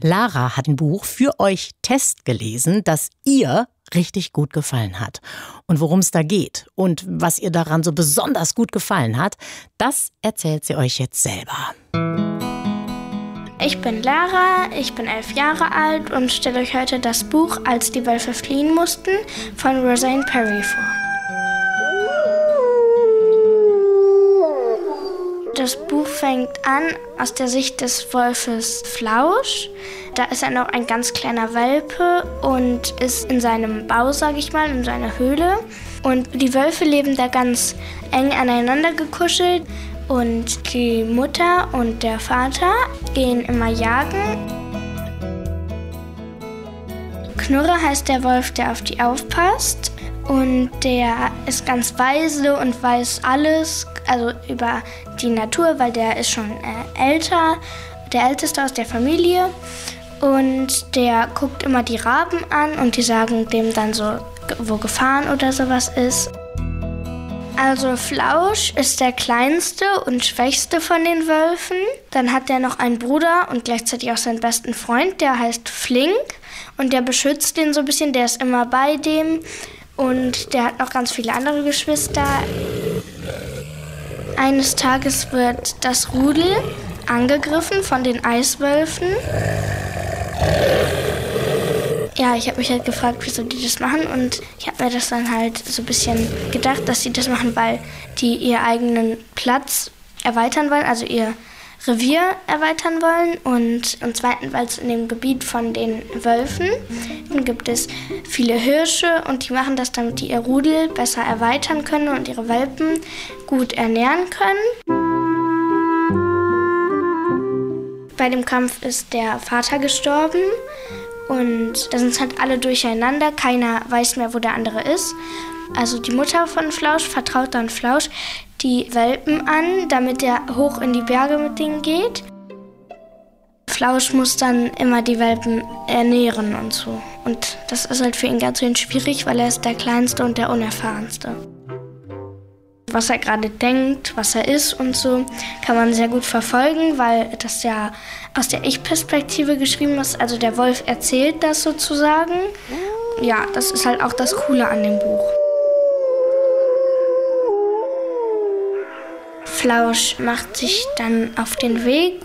Lara hat ein Buch für euch Test gelesen, das ihr richtig gut gefallen hat. Und worum es da geht und was ihr daran so besonders gut gefallen hat, das erzählt sie euch jetzt selber. Ich bin Lara, ich bin 11 Jahre alt und stelle euch heute das Buch Als die Wölfe fliehen mussten von Roseanne Perry vor. Das Buch fängt an aus der Sicht des Wolfes Flausch. Da ist er noch ein ganz kleiner Welpe und ist in seinem Bau, sage ich mal, in seiner Höhle. Und die Wölfe leben da ganz eng aneinander gekuschelt. Und die Mutter und der Vater gehen immer jagen. Knurre heißt der Wolf, der auf die aufpasst. Und der ist ganz weise und weiß alles, also über die Natur, weil der ist schon älter, der Älteste aus der Familie. Und der guckt immer die Raben an und die sagen dem dann so, wo Gefahren oder sowas ist. Also Flausch ist der kleinste und schwächste von den Wölfen. Dann hat er noch einen Bruder und gleichzeitig auch seinen besten Freund, der heißt Flink. Und der beschützt den so ein bisschen, der ist immer bei dem. Und der hat noch ganz viele andere Geschwister. Eines Tages wird das Rudel angegriffen von den Eiswölfen. Ja, ich habe mich halt gefragt, wieso die das machen, und ich habe mir das dann halt so ein bisschen gedacht, dass sie das machen, weil die ihren eigenen Platz erweitern wollen, also ihr Revier erweitern wollen, und zweitens, weil es in dem Gebiet von den Wölfen gibt es viele Hirsche, und die machen das, damit die ihr Rudel besser erweitern können und ihre Welpen gut ernähren können. Bei dem Kampf ist der Vater gestorben. Und da sind halt alle durcheinander, keiner weiß mehr, wo der andere ist. Also die Mutter von Flausch vertraut dann Flausch die Welpen an, damit er hoch in die Berge mit denen geht. Flausch muss dann immer die Welpen ernähren und so. Und das ist halt für ihn ganz schwierig, weil er ist der Kleinste und der Unerfahrenste. Was er gerade denkt, was er ist und so, kann man sehr gut verfolgen, weil das ja aus der Ich-Perspektive geschrieben ist. Also der Wolf erzählt das sozusagen. Ja, das ist halt auch das Coole an dem Buch. Flausch macht sich dann auf den Weg